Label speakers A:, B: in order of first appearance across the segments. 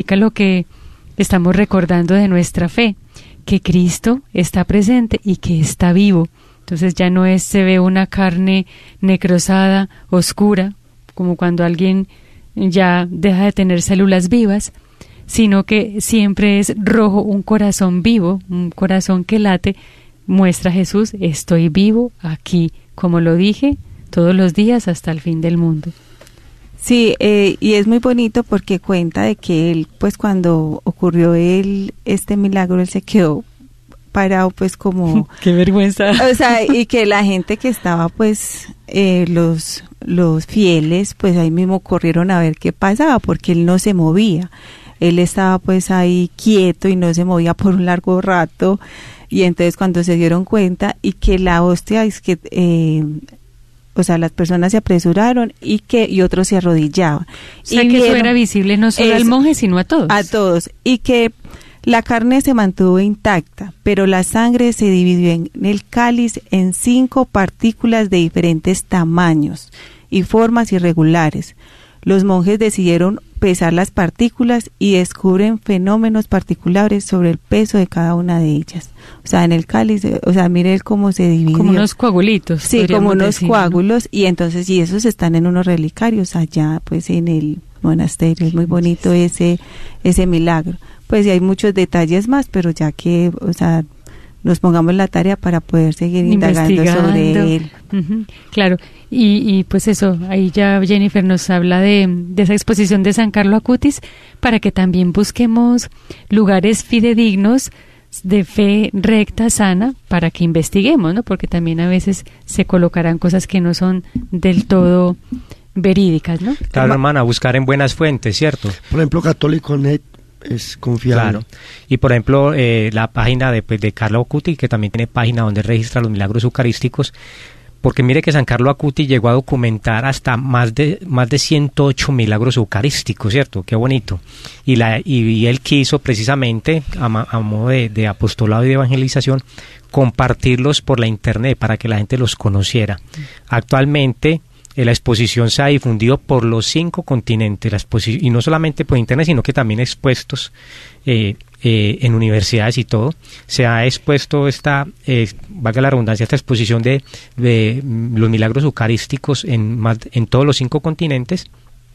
A: significa lo que estamos recordando de nuestra fe, que Cristo está presente y que está vivo. Entonces ya no se ve una carne necrosada, oscura, como cuando alguien ya deja de tener células vivas, sino que siempre es rojo, un corazón vivo, un corazón que late, muestra a Jesús, estoy vivo aquí, como lo dije, todos los días hasta el fin del mundo.
B: Sí, y es muy bonito porque cuenta de que él, pues cuando ocurrió este milagro, él se quedó parado, pues como...
A: ¡Qué vergüenza!
B: O sea, y que la gente que estaba, pues, los fieles, pues ahí mismo corrieron a ver qué pasaba, porque él no se movía. Él estaba, pues, ahí quieto y no se movía por un largo rato, y entonces cuando se dieron cuenta, y que la hostia es que... o sea, las personas se apresuraron y otros se arrodillaban.
A: O sea, que eso era visible no solo al monje, sino a todos.
B: A todos. Y que la carne se mantuvo intacta, pero la sangre se dividió en el cáliz en 5 partículas de diferentes tamaños y formas irregulares. Los monjes decidieron pesar las partículas y descubren fenómenos particulares sobre el peso de cada una de ellas. O sea, en el cáliz, o sea, mire cómo se dividió.
A: Como unos coagulitos.
B: Sí, como unos coágulos, ¿no? Y entonces, y esos están en unos relicarios allá, pues en el monasterio. Es muy bonito ese milagro. Pues y hay muchos detalles más, pero ya que, o sea, nos pongamos la tarea para poder seguir indagando sobre él.
A: Uh-huh. Claro, y pues eso, ahí ya Jennifer nos habla de esa exposición de San Carlo Acutis, para que también busquemos lugares fidedignos de fe recta, sana, para que investiguemos, ¿no? Porque también a veces se colocarán cosas que no son del todo verídicas, ¿no?
C: Claro, hermana, buscar en buenas fuentes, ¿cierto?
D: Por ejemplo, Católico.net es confiable.
C: Claro. Y por ejemplo, la página de Carlo Acutis, que también tiene página donde registra los milagros eucarísticos, porque mire que San Carlo Acutis llegó a documentar hasta más de 108 milagros eucarísticos, ¿cierto? Qué bonito. Y él quiso precisamente, a modo de apostolado y de evangelización, compartirlos por la internet para que la gente los conociera. Actualmente, la exposición se ha difundido por los 5 continentes, y no solamente por internet, sino que también expuestos en universidades y todo. Se ha expuesto valga la redundancia, esta exposición de los milagros eucarísticos en todos los 5 continentes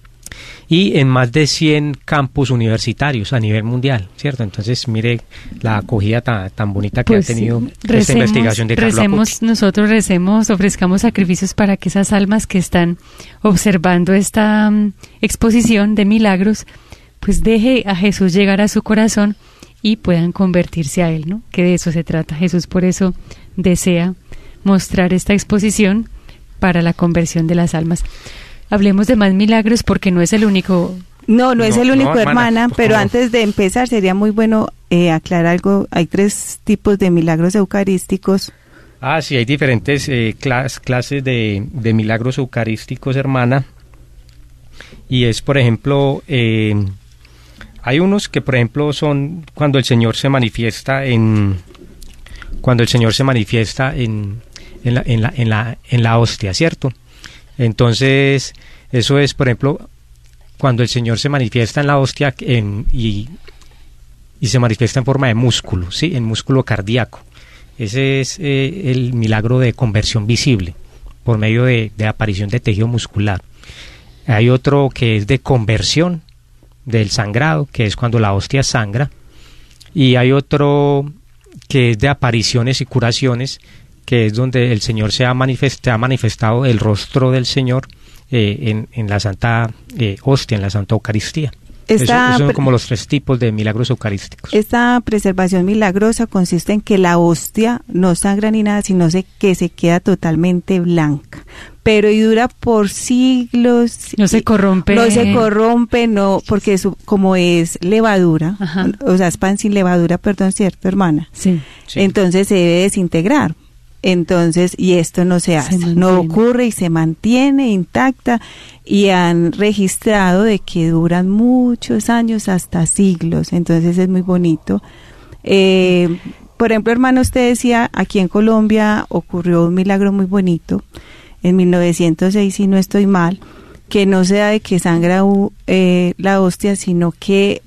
C: y en más de 100 campus universitarios a nivel mundial, ¿cierto? Entonces, mire la acogida tan bonita que ha tenido esta investigación de Carlo Acutis.
A: Nosotros recemos, ofrezcamos sacrificios para que esas almas que están observando esta exposición de milagros, pues deje a Jesús llegar a su corazón y puedan convertirse a Él, ¿no? Que de eso se trata. Jesús por eso desea mostrar esta exposición para la conversión de las almas. Hablemos de más milagros porque no es el único.
B: No es el único, hermana, pero antes de empezar sería muy bueno aclarar algo. Hay 3 tipos de milagros eucarísticos.
C: Sí, hay diferentes clases de milagros eucarísticos, hermana. Y es, por ejemplo, hay unos que, por ejemplo, son cuando el Señor se manifiesta en la hostia, ¿cierto? Entonces, eso es, por ejemplo, cuando el Señor se manifiesta en la hostia y se manifiesta en forma de músculo, ¿sí? En músculo cardíaco. Ese es el milagro de conversión visible, por medio de aparición de tejido muscular. Hay otro que es de conversión del sangrado, que es cuando la hostia sangra. Y hay otro que es de apariciones y curaciones, que es donde el Señor se ha manifestado el rostro del Señor en la Santa Hostia, en la Santa Eucaristía. Esos son como los 3 tipos de milagros eucarísticos.
B: Esta preservación milagrosa consiste en que la hostia no sangra ni nada, sino que se queda totalmente blanca. Pero y dura por siglos.
A: No se corrompe.
B: No, porque como es levadura, o sea, es pan sin levadura, perdón, ¿cierto, hermana?
A: Sí.
B: Entonces se debe desintegrar. Entonces, y esto no se hace, no ocurre y se mantiene intacta, y han registrado de que duran muchos años, hasta siglos. Entonces es muy bonito. Por ejemplo, hermano, usted decía, aquí en Colombia ocurrió un milagro muy bonito en 1906, si no estoy mal, que no sea de que sangra la hostia, sino que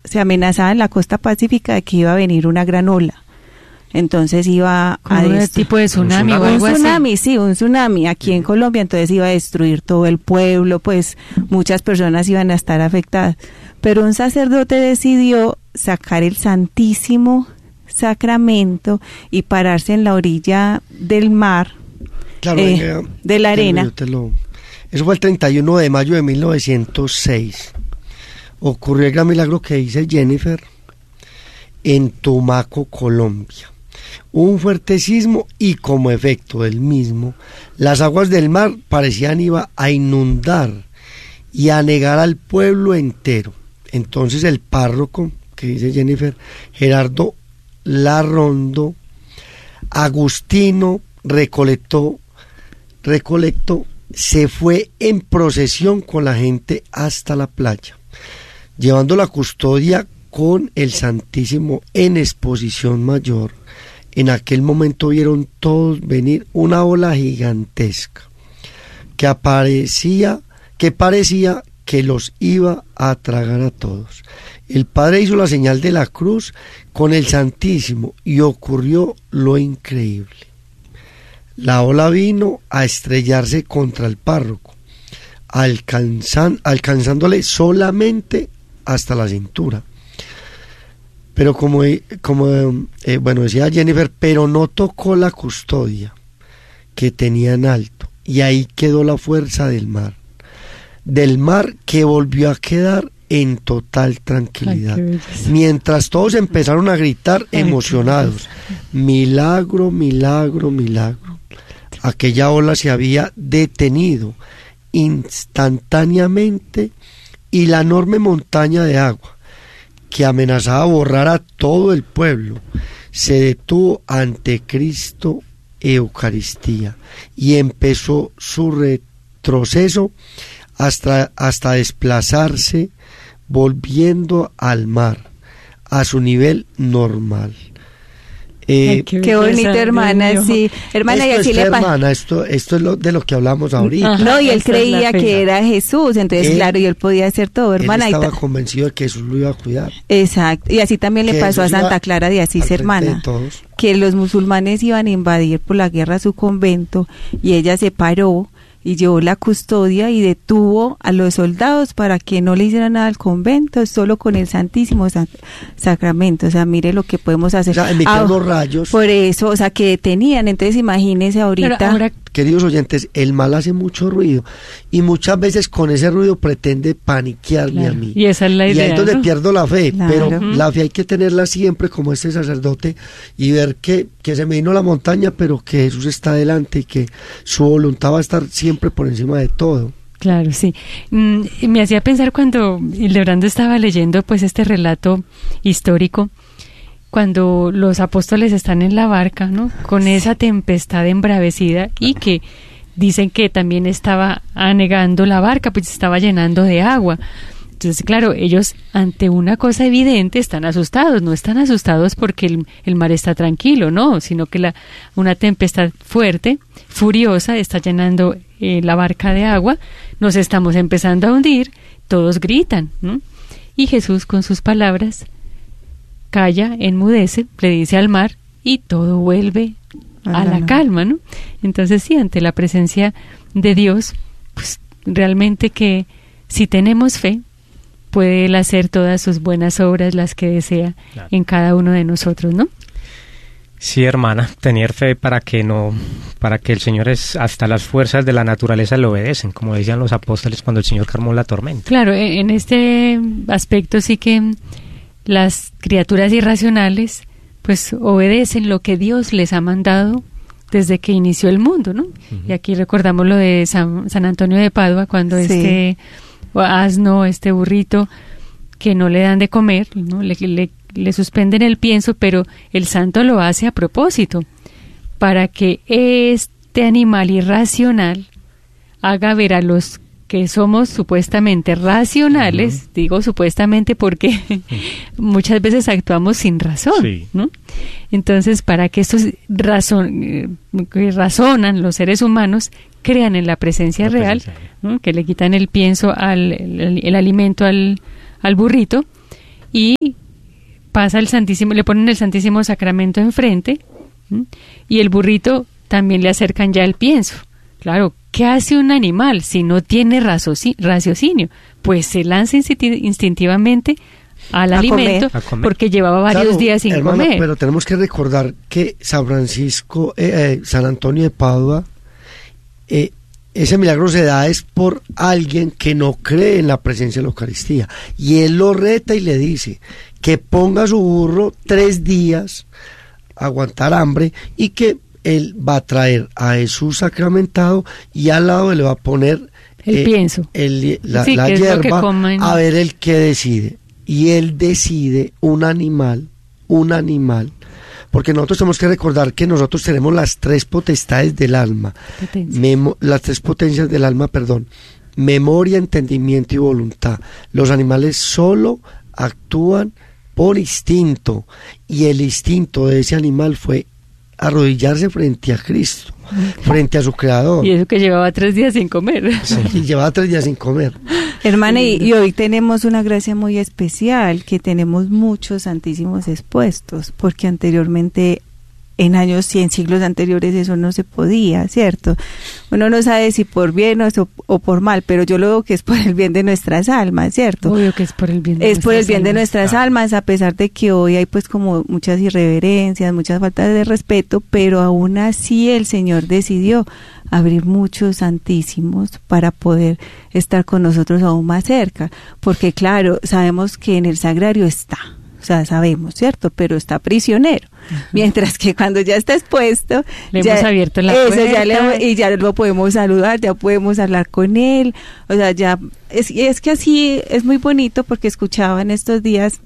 B: se amenazaba en la costa pacífica de que iba a venir una gran ola. Entonces iba a
A: un tipo de tsunami o
B: un
A: algo
B: tsunami,
A: así.
B: sí, un tsunami aquí en Colombia, entonces iba a destruir todo el pueblo, pues muchas personas iban a estar afectadas. Pero un sacerdote decidió sacar el Santísimo Sacramento y pararse en la orilla del mar,
D: Claro,
B: de la arena.
D: Eso fue el 31 de mayo de 1906. Ocurrió el gran milagro que dice Jennifer en Tumaco, Colombia. Un fuerte sismo y como efecto del mismo, las aguas del mar parecían iba a inundar y a anegar al pueblo entero. Entonces el párroco, que dice Jennifer, Gerardo Larrondo Agustino recolectó, se fue en procesión con la gente hasta la playa, llevando la custodia con el Santísimo en exposición mayor. En aquel momento vieron todos venir una ola gigantesca que parecía que los iba a tragar a todos. El Padre hizo la señal de la cruz con el Santísimo y ocurrió lo increíble. La ola vino a estrellarse contra el párroco, alcanzándole solamente hasta la cintura. Pero como decía Jennifer, pero no tocó la custodia que tenía en alto, y ahí quedó la fuerza del mar que volvió a quedar en total tranquilidad. Ay, mientras todos empezaron a gritar emocionados, milagro, milagro, milagro. Aquella ola se había detenido instantáneamente y la enorme montaña de agua que amenazaba borrar a todo el pueblo se detuvo ante Cristo Eucaristía y empezó su retroceso hasta desplazarse, volviendo al mar a su nivel normal.
B: Qué bonito, hermana, sí. Hermana, y así le pasa.
D: Hermana, esto es de lo que hablamos ahorita.
B: Ajá, no, y él creía que era Jesús, entonces claro, y él podía hacer todo, hermana.
D: Él estaba convencido de que Jesús lo iba a cuidar.
B: Exacto, y así también le pasó a Santa Clara de Asís, hermana, que los musulmanes iban a invadir por la guerra su convento, y ella se paró y llevó la custodia y detuvo a los soldados para que no le hicieran nada al convento, solo con el Santísimo Sacramento. O sea, mire lo que podemos hacer.
D: O sea, emitían los rayos.
B: Por eso, o sea, que detenían. Entonces, imagínese ahorita.
A: Pero ahora,
D: queridos oyentes, el mal hace mucho ruido y muchas veces con ese ruido pretende paniquearme a mí.
A: Y esa es la idea.
D: Y ahí es donde pierdo la fe,
B: Claro.
D: pero la fe hay que tenerla siempre como este sacerdote y ver que se me vino la montaña, pero que Jesús está adelante y que su voluntad va a estar siempre por encima de todo.
A: Claro, sí. Me hacía pensar cuando Hildebrando estaba leyendo pues este relato histórico, cuando los apóstoles están en la barca, ¿no? Con esa tempestad embravecida y que dicen que también estaba anegando la barca, pues estaba llenando de agua. Entonces, claro, ellos ante una cosa evidente están asustados, no están asustados porque el mar está tranquilo, no, sino que una tempestad fuerte, furiosa, está llenando la barca de agua, nos estamos empezando a hundir, todos gritan, ¿no? Y Jesús con sus palabras calla, enmudece, le dice al mar y todo vuelve a la calma, ¿no? Entonces sí, ante la presencia de Dios, pues realmente que si tenemos fe, puede Él hacer todas sus buenas obras, las que desea, claro, en cada uno de nosotros, ¿no?
C: Sí, hermana, tener fe para que el Señor hasta las fuerzas de la naturaleza le obedecen, como decían los apóstoles cuando el Señor calmó la tormenta.
A: Claro, en este aspecto sí que las criaturas irracionales pues obedecen lo que Dios les ha mandado desde que inició el mundo, ¿no? Uh-huh. Y aquí recordamos lo de San Antonio de Padua, cuando este asno, este burrito que no le dan de comer, ¿no? Le suspenden el pienso, pero el santo lo hace a propósito, para que este animal irracional haga ver a los que somos supuestamente racionales, uh-huh, digo supuestamente porque muchas veces actuamos sin razón, sí, ¿no? Entonces, para que estos que razonan los seres humanos crean en la presencia real, ¿no? Que le quitan el pienso, el alimento al burrito, y pasa el Santísimo, le ponen el Santísimo Sacramento enfrente, y el burrito también le acercan ya el pienso. Claro, ¿qué hace un animal si no tiene raciocinio? Pues se lanza instintivamente al alimento porque llevaba varios días sin comer.
D: Pero tenemos que recordar que San Francisco, San Antonio de Padua, ese milagro se da es por alguien que no cree en la presencia de la Eucaristía, y él lo reta y le dice que ponga su burro 3 días a aguantar hambre, y que él va a traer a Jesús sacramentado y al lado le va a poner
A: el pienso,
D: la hierba, a ver el que decide, y él decide un animal, porque nosotros tenemos que recordar que nosotros tenemos las 3 potestades del alma, las 3 potencias del alma, memoria, entendimiento y voluntad. Los animales solo actúan por instinto, y el instinto de ese animal fue arrodillarse frente a Cristo, frente a su Creador.
A: Y eso que llevaba 3 días sin comer.
D: Sí, y llevaba 3 días sin comer.
B: Hermana, y hoy tenemos una gracia muy especial, que tenemos muchos santísimos expuestos, porque anteriormente, en siglos anteriores, eso no se podía, ¿cierto? Uno no sabe si por bien o por mal, pero yo lo veo que es por el bien de nuestras almas, ¿cierto?
A: Obvio que es por el bien de
B: nuestras almas. Es por el bien de nuestras almas, a pesar de que hoy hay pues como muchas irreverencias, muchas faltas de respeto, pero aún así el Señor decidió abrir muchos santísimos para poder estar con nosotros aún más cerca, porque claro, sabemos que en el sagrario está, o sea, sabemos, ¿cierto? Pero está prisionero. Mientras que cuando ya está expuesto,
A: le hemos abierto la puerta.
B: Y ya lo podemos saludar, ya podemos hablar con él. O sea, ya es que así es muy bonito, porque escuchaba en estos días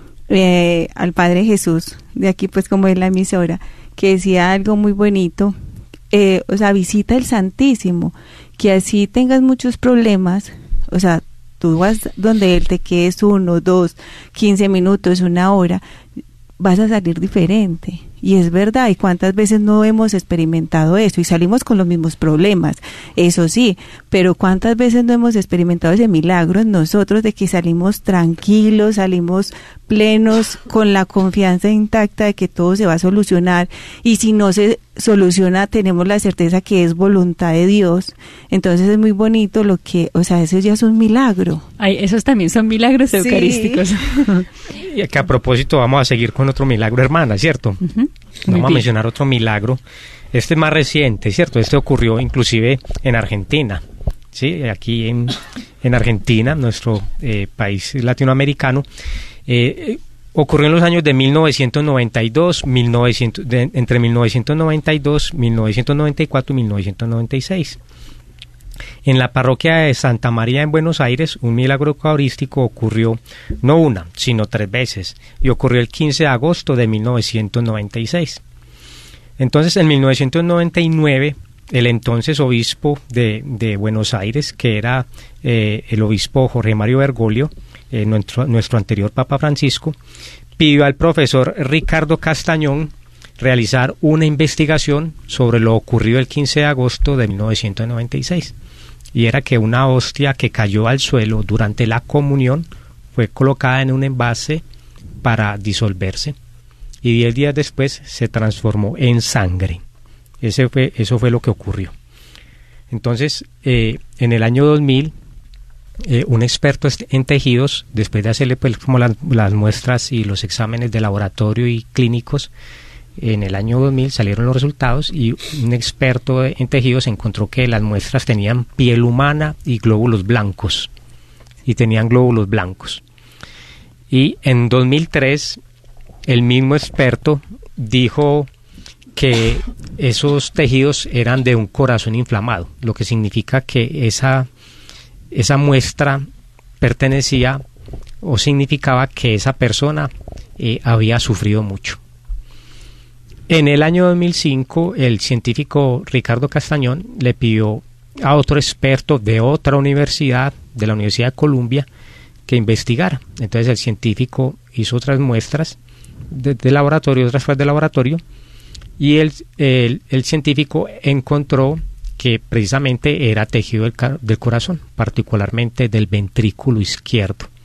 B: al Padre Jesús, de aquí pues como en la emisora, que decía algo muy bonito. O sea, visita el Santísimo, que así tengas muchos problemas, o sea, tú vas donde él, te quedes 1, 2, 15 minutos, 1 hora, vas a salir diferente. Y es verdad, y cuántas veces no hemos experimentado eso, y salimos con los mismos problemas, eso sí, pero cuántas veces no hemos experimentado ese milagro en nosotros, de que salimos tranquilos, salimos plenos, con la confianza intacta de que todo se va a solucionar, y si no se soluciona, tenemos la certeza que es voluntad de Dios. Entonces es muy bonito lo que, o sea, eso ya es un milagro.
A: Ay, esos también son milagros eucarísticos.
C: Y que a propósito vamos a seguir con otro milagro, hermana, ¿cierto? Vamos a mencionar otro milagro. Este es más reciente, ¿cierto? Este ocurrió inclusive en Argentina, ¿sí? Aquí en Argentina, nuestro país latinoamericano, ocurrió en los años de 1992, entre 1992, 1994 y 1996. En la parroquia de Santa María en Buenos Aires, un milagro eucarístico ocurrió no una, sino 3 veces, y ocurrió el 15 de agosto de 1996. Entonces, en 1999, el entonces obispo de Buenos Aires, que era el obispo Jorge Mario Bergoglio, nuestro anterior Papa Francisco, pidió al profesor Ricardo Castañón realizar una investigación sobre lo ocurrido el 15 de agosto de 1996. Y era que una hostia que cayó al suelo durante la comunión fue colocada en un envase para disolverse, y 10 días después se transformó en sangre. Eso fue lo que ocurrió. Entonces, en el año 2000, un experto en tejidos, después de hacerle pues como las muestras y los exámenes de laboratorio y clínicos, en el año 2000 salieron los resultados, y un experto en tejidos encontró que las muestras tenían piel humana y glóbulos blancos. Y en 2003, el mismo experto dijo que esos tejidos eran de un corazón inflamado, lo que significa que esa muestra pertenecía o significaba que esa persona había sufrido mucho. En el año 2005, el científico Ricardo Castañón le pidió a otro experto de otra universidad, de la Universidad de Columbia, que investigara. Entonces el científico hizo otras muestras de laboratorio, otras pruebas de laboratorio, y el científico encontró que precisamente era tejido del corazón, particularmente del ventrículo izquierdo.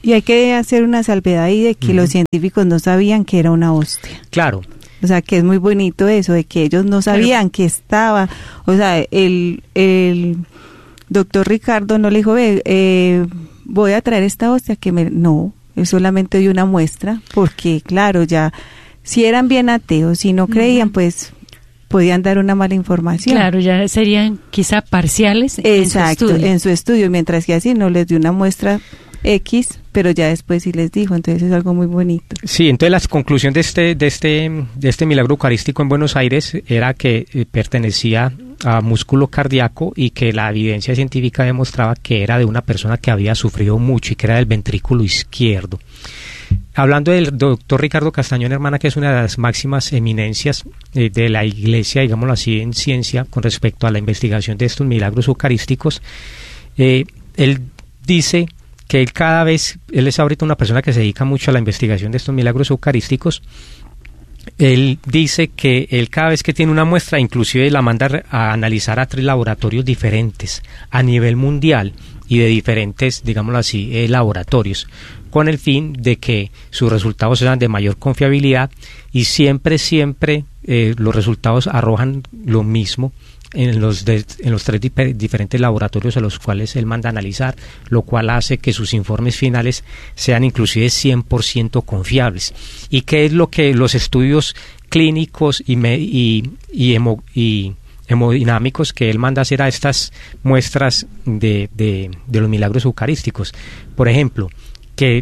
B: Y hay que hacer una salvedad ahí de que los científicos no sabían que era una hostia.
C: Claro.
B: O sea, que es muy bonito eso, de que ellos no sabían que estaba. O sea, el doctor Ricardo no le dijo, voy a traer esta hostia No, él solamente dio una muestra, porque claro, ya, si eran bien ateos, si no creían, pues podían dar una mala información.
A: Claro, ya serían quizá parciales.
B: Exacto,
A: en su estudio,
B: mientras que así no les dio una muestra X, pero ya después sí les dijo, entonces es algo muy bonito.
C: Sí, entonces la conclusión de este milagro eucarístico en Buenos Aires era que pertenecía a músculo cardíaco y que la evidencia científica demostraba que era de una persona que había sufrido mucho y que era del ventrículo izquierdo. Hablando del doctor Ricardo Castañón, hermana, que es una de las máximas eminencias de la iglesia, digámoslo así, en ciencia, con respecto a la investigación de estos milagros eucarísticos, él dice que él es ahorita una persona que se dedica mucho a la investigación de estos milagros eucarísticos. Él dice que él cada vez que tiene una muestra, inclusive la manda a analizar a 3 laboratorios diferentes a nivel mundial y de diferentes, digámoslo así, laboratorios, con el fin de que sus resultados sean de mayor confiabilidad, y siempre los resultados arrojan lo mismo en los 3 diferentes laboratorios a los cuales él manda a analizar, lo cual hace que sus informes finales sean inclusive 100% confiables. ¿Y qué es lo que los estudios clínicos y hemodinámicos que él manda a hacer a estas muestras de los milagros eucarísticos? Por ejemplo, que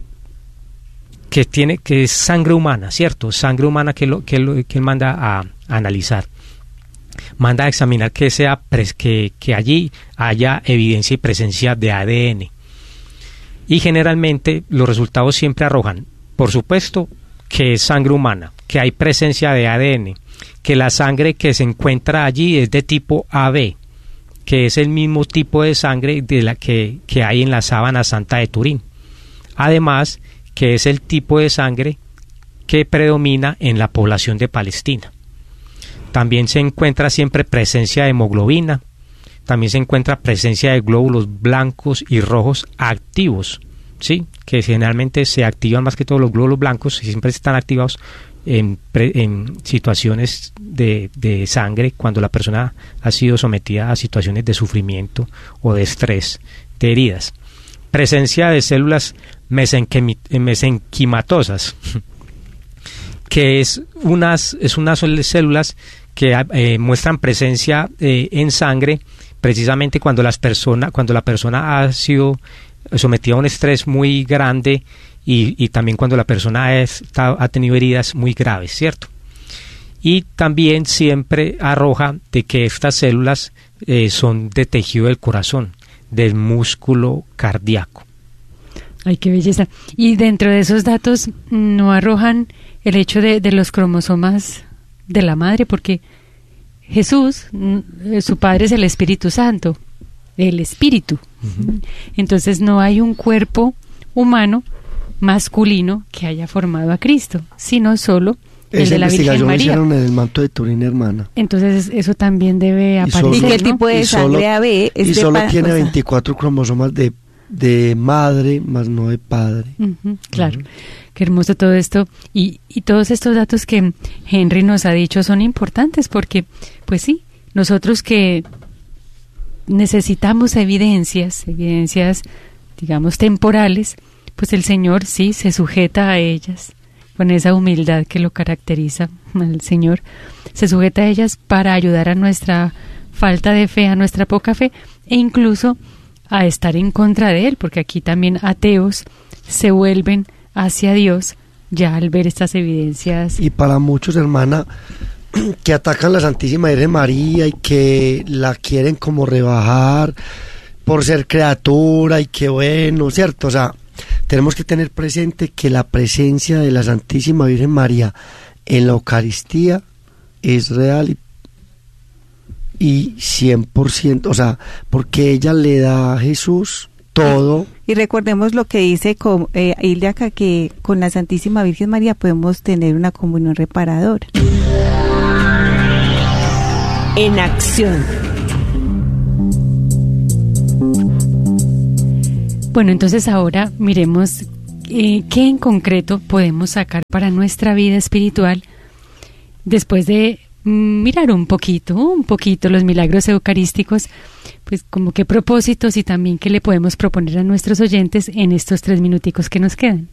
C: es sangre humana, ¿cierto? Sangre humana que él manda a analizar. Manda a examinar que allí haya evidencia y presencia de ADN. Y generalmente los resultados siempre arrojan, por supuesto, que es sangre humana, que hay presencia de ADN, que la sangre que se encuentra allí es de tipo AB, que es el mismo tipo de sangre de la que hay en la sábana santa de Turín. Además, que es el tipo de sangre que predomina en la población de Palestina. También se encuentra siempre presencia de hemoglobina, también se encuentra presencia de glóbulos blancos y rojos activos, ¿sí? Que generalmente se activan más que todos los glóbulos blancos, y siempre están activados en situaciones de sangre cuando la persona ha sido sometida a situaciones de sufrimiento o de estrés, de heridas. Presencia de células mesenquimatosas, que es unas células que muestran presencia en sangre precisamente cuando la persona ha sido sometida a un estrés muy grande y también cuando la persona ha tenido heridas muy graves, ¿cierto? Y también siempre arroja de que estas células son de tejido del corazón, del músculo cardíaco.
A: Ay, qué belleza. Y dentro de esos datos no arrojan el hecho de los cromosomas de la madre, porque Jesús, su padre es el Espíritu Santo, el Espíritu. Uh-huh. Entonces no hay un cuerpo humano masculino que haya formado a Cristo, sino solo el de la Virgen María.
D: Hicieron en el manto de Turín, hermana.
A: Entonces eso también debe aparecer,
B: y que el tipo de sangre AB es
D: y solo tiene 24 cromosomas de madre, más no de padre.
A: Uh-huh, claro. Uh-huh. Qué hermoso todo esto, y todos estos datos que Henry nos ha dicho son importantes, porque pues sí, nosotros que necesitamos evidencias digamos temporales, pues el Señor sí se sujeta a ellas con esa humildad que lo caracteriza al Señor, se sujeta a ellas para ayudar a nuestra falta de fe, a nuestra poca fe, e incluso a estar en contra de Él, porque aquí también ateos se vuelven hacia Dios ya al ver estas evidencias.
D: Y para muchos, hermana, que atacan a la Santísima Virgen María y que la quieren como rebajar por ser criatura y que bueno, ¿cierto? O sea, tenemos que tener presente que la presencia de la Santísima Virgen María en la Eucaristía es real y 100%, o sea, porque ella le da a Jesús todo.
B: Y recordemos lo que dice Hilde acá, que con la Santísima Virgen María podemos tener una comunión reparadora.
E: En acción.
A: Bueno, entonces ahora miremos ¿qué en concreto podemos sacar para nuestra vida espiritual después de mirar un poquito los milagros eucarísticos? Pues como qué propósitos y también qué le podemos proponer a nuestros oyentes en estos 3 minuticos que nos quedan.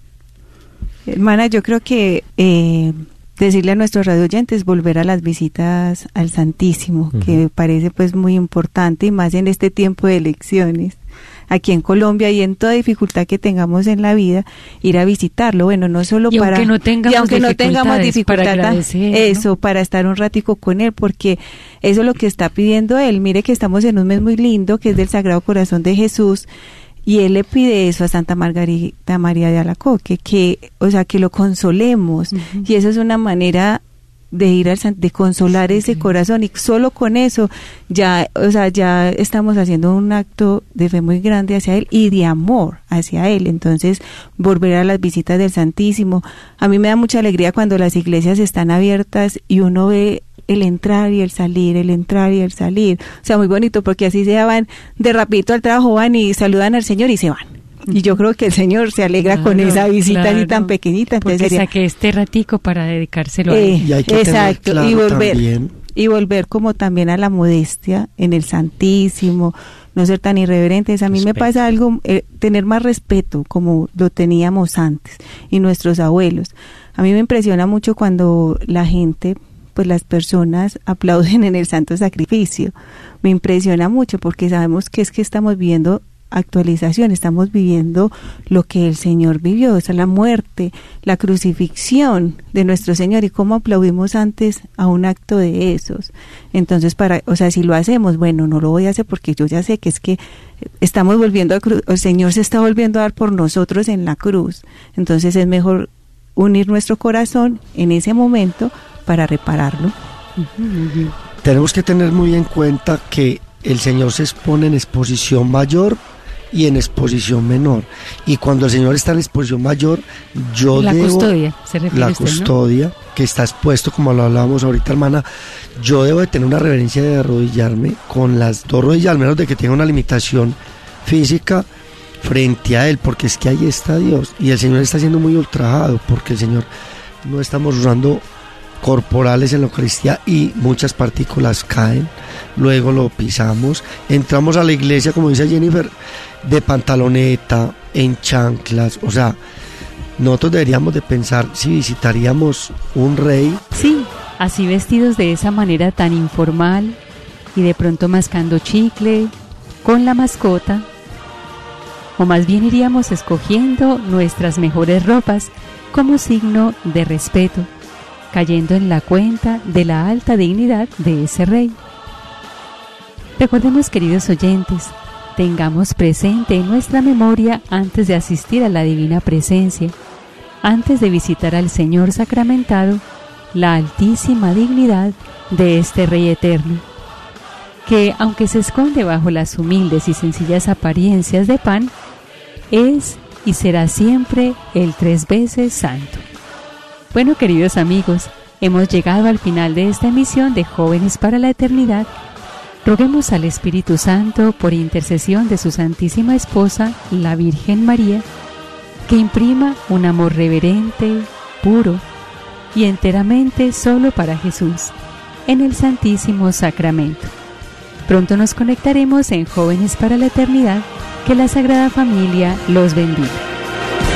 B: Hermana, yo creo que decirle a nuestros radioyentes volver a las visitas al Santísimo, que me parece pues muy importante, y más en este tiempo de elecciones aquí en Colombia y en toda dificultad que tengamos en la vida, ir a visitarlo, bueno, no solo
A: y
B: para...
A: aunque no tengamos dificultad, para agradecer,
B: eso,
A: ¿no?
B: Para estar un ratico con él, porque eso es lo que está pidiendo él. Mire que estamos en un mes muy lindo, que es del Sagrado Corazón de Jesús, y él le pide eso a Santa Margarita María de Alacoque, que lo consolemos, y eso es una manera de ir de consolar ese corazón, y solo con eso ya estamos haciendo un acto de fe muy grande hacia él y de amor hacia él. Entonces, volver a las visitas del Santísimo. A mí me da mucha alegría cuando las iglesias están abiertas y uno ve el entrar y el salir, el entrar y el salir. O sea, muy bonito, porque así se van de rapidito al trabajo, van y saludan al Señor y se van. Y yo creo que el Señor se alegra con esa visita así tan pequeñita.
A: Entonces porque saqué este ratico para dedicárselo a él.
D: Y hay que
B: exacto,
D: tener claro
B: y volver como también a la modestia en el Santísimo, no ser tan irreverentes. A mí me pasa algo, tener más respeto como lo teníamos antes y nuestros abuelos. A mí me impresiona mucho cuando la gente, pues las personas aplauden en el Santo Sacrificio. Me impresiona mucho porque sabemos que es que estamos viviendo actualización, estamos viviendo lo que el Señor vivió, o sea, la muerte, la crucifixión de nuestro Señor, y cómo aplaudimos antes a un acto de esos. Entonces, si lo hacemos, bueno, no lo voy a hacer porque yo ya sé que es que estamos volviendo el Señor se está volviendo a dar por nosotros en la cruz. Entonces es mejor unir nuestro corazón en ese momento para repararlo.
D: Tenemos que tener muy en cuenta que el Señor se expone en exposición mayor y en exposición menor, y cuando el Señor está en exposición mayor,
A: la custodia, se refiere
D: la
A: usted,
D: custodia, ¿no? Que está expuesto, como lo hablábamos ahorita, hermana, yo debo de tener una reverencia de arrodillarme con las 2 rodillas, al menos de que tenga una limitación física, frente a él, porque es que ahí está Dios, y el Señor está siendo muy ultrajado, porque el Señor no estamos usando corporales en la Eucaristía y muchas partículas caen, luego lo pisamos, entramos a la iglesia, como dice Jennifer, de pantaloneta, en chanclas. O sea, nosotros deberíamos de pensar si visitaríamos un rey.
A: Sí, así vestidos de esa manera tan informal y de pronto mascando chicle con la mascota, o más bien iríamos escogiendo nuestras mejores ropas como signo de respeto, cayendo en la cuenta de la alta dignidad de ese rey. Recordemos, queridos oyentes, tengamos presente en nuestra memoria, antes de asistir a la divina presencia, antes de visitar al Señor sacramentado, la altísima dignidad de este Rey eterno, que, aunque se esconde bajo las humildes y sencillas apariencias de pan, es y será siempre el 3 veces santo. Bueno, queridos amigos, hemos llegado al final de esta emisión de Jóvenes para la Eternidad. Roguemos al Espíritu Santo, por intercesión de su Santísima Esposa, la Virgen María, que imprima un amor reverente, puro y enteramente solo para Jesús, en el Santísimo Sacramento. Pronto nos conectaremos en Jóvenes para la Eternidad. Que la Sagrada Familia los bendiga.